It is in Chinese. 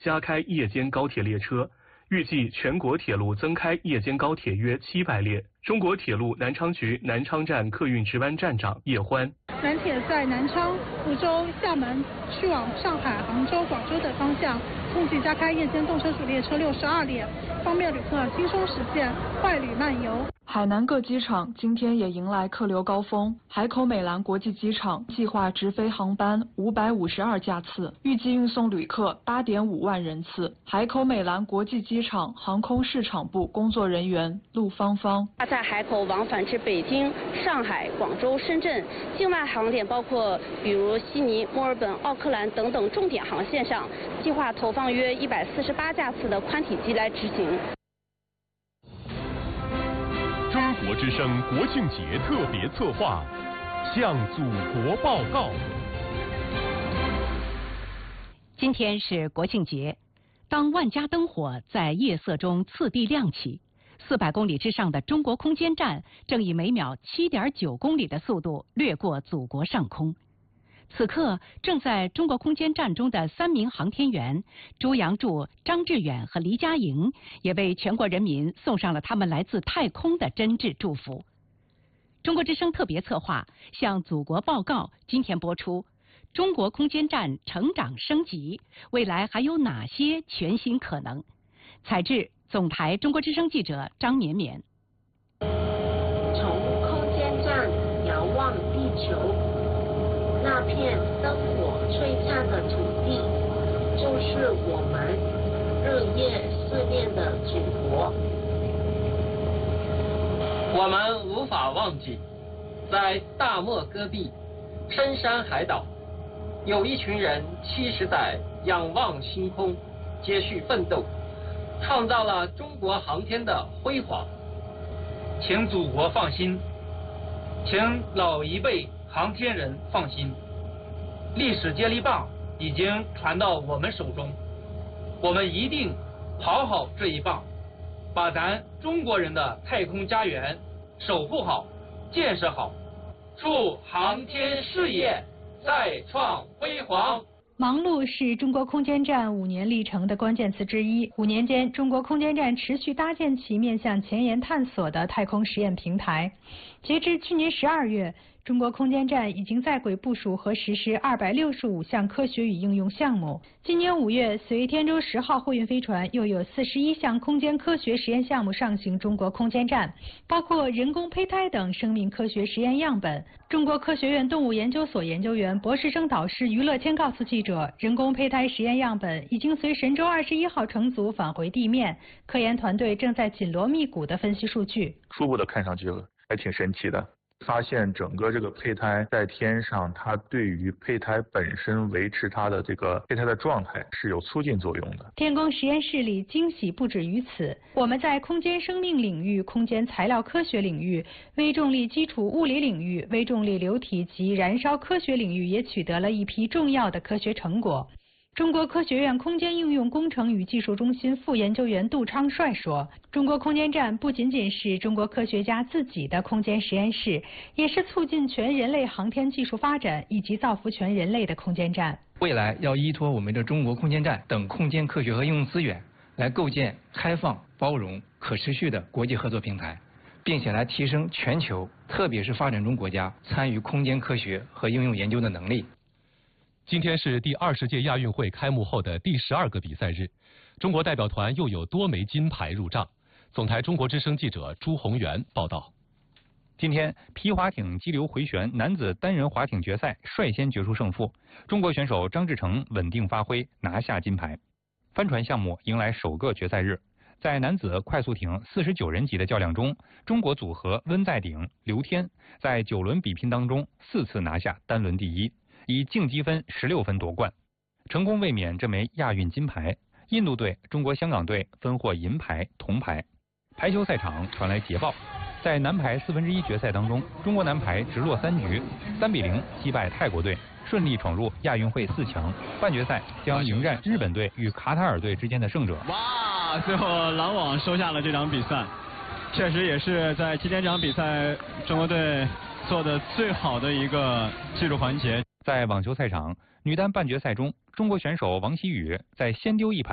加开夜间高铁列车，预计全国铁路增开夜间高铁约700列。中国铁路南昌局南昌站客运值班站长叶欢： 南铁在南昌、福州、厦门去往上海、杭州、广州等方向，共计加开夜间动车主列车62列，方便旅客轻松实现快旅慢游。 海南各机场今天也迎来客流高峰，海口美兰国际机场计划直飞航班552架次，预计运送旅客8.5万人次。海口美兰国际机场航空市场部工作人员陆芳芳： 在海口往返至北京、上海、广州、深圳境外航点，包括比如悉尼、墨尔本、奥克兰等等重点航线上，计划投放约148架次的宽体机来执行。 中国之声国庆节特别策划，向祖国报告。 今天是国庆节，当万家灯火在夜色中次第亮起，400公里之上的中国空间站正以每秒7.9公里的速度掠过祖国上空。此刻，正在中国空间站中的3名航天员朱杨柱、张志远和黎佳莹，也为全国人民送上了他们来自太空的真挚祝福。中国之声特别策划向祖国报告，今天播出中国空间站成长升级，未来还有哪些全新可能？采制总台中国之声记者张绵绵。 从空间站遥望地球，那片灯火璀璨的土地，就是我们日夜思念的祖国。 我们无法忘记，在大漠戈壁、深山海岛，有一群人70载仰望星空，接续奋斗，创造了中国航天的辉煌。请祖国放心，请老一辈航天人放心，历史接力棒已经传到我们手中，我们一定跑好这一棒，把咱中国人的太空家园守护好、建设好，祝航天事业再创辉煌。 忙碌是中国空间站5年历程的关键词之一。5年间，中国空间站持续搭建起面向前沿探索的太空实验平台。截至去年12月，中国空间站已经在轨部署和实施265项科学与应用项目。今年5月，随天舟10号货运飞船又有41项空间科学实验项目上行中国空间站，包括人工胚胎等生命科学实验样本。中国科学院动物研究所研究员、博士生导师于乐谦告诉记者，人工胚胎实验样本已经随神舟21号乘组返回地面，科研团队正在紧锣密鼓地分析数据。 初步的看上去还挺神奇的。发现整个这个胚胎在天上，它对于胚胎本身维持它的这个胚胎的状态是有促进作用的。 天宫实验室里惊喜不止于此，我们在空间生命领域、空间材料科学领域、微重力基础物理领域、微重力流体及燃烧科学领域也取得了一批重要的科学成果。中国科学院空间应用工程与技术中心副研究员杜昌帅说，中国空间站不仅仅是中国科学家自己的空间实验室，也是促进全人类航天技术发展以及造福全人类的空间站。 未来要依托我们的中国空间站等空间科学和应用资源，来构建开放、包容、可持续的国际合作平台，并且来提升全球，特别是发展中国家参与空间科学和应用研究的能力。 今天是第20届亚运会开幕后的第12个比赛日，中国代表团又有多枚金牌入账。总台中国之声记者朱宏元报道。 今天，皮划艇激流回旋男子单人划艇决赛率先决出胜负，中国选手张志成稳定发挥，拿下金牌。帆船项目迎来首个决赛日，在男子快速艇49人级的较量中，中国组合温在鼎、刘天在9轮比拼当中4次拿下单轮第一，以净积分16分夺冠，成功卫冕这枚亚运金牌。印度队、中国香港队分获银牌、铜牌。排球赛场传来捷报，在男排1/4决赛当中，中国男排直落3局，3比0击败泰国队，顺利闯入亚运会4强。半决赛将迎战日本队与卡塔尔队之间的胜者。 哇！最后狼网收下了这场比赛，确实也是在今天这场比赛中国队做的最好的一个技术环节。 在网球赛场，女单半决赛中，中国选手王希雨在先丢一盘